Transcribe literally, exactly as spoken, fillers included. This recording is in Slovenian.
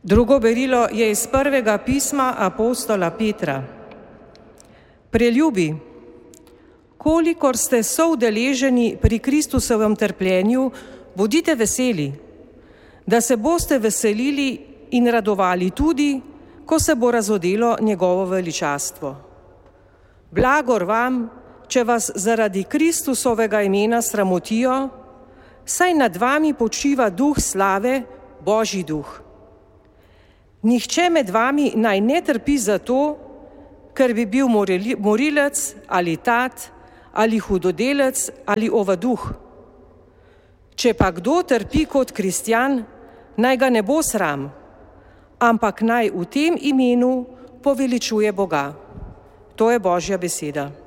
Drugo berilo je iz prvega pisma apostola Petra. Preljubi, kolikor ste soudeleženi pri Kristusovem trpljenju, bodite veseli, da se boste veselili in radovali tudi, ko se bo razodelo njegovo veličastvo. Blagor vam, če vas zaradi Kristusovega imena sramotijo, saj nad vami počiva duh slave, Božji duh. Nihče med vami naj ne trpi zato, ker bi bil morilec ali tat ali hudodelec ali ovaduh. Če pa kdo trpi kot kristjan, naj ga ne bo sram, ampak naj v tem imenu poveličuje Boga. To je Božja beseda.